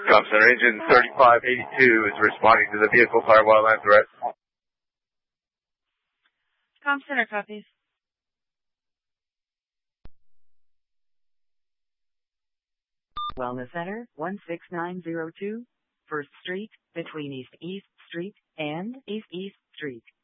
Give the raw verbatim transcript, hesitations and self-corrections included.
Com Center, engine thirty-five eighty-two is responding to the vehicle fire wildland threat. Com Center copies. Wellness Center, one six nine zero two, First Street, between East East Street and East East Street.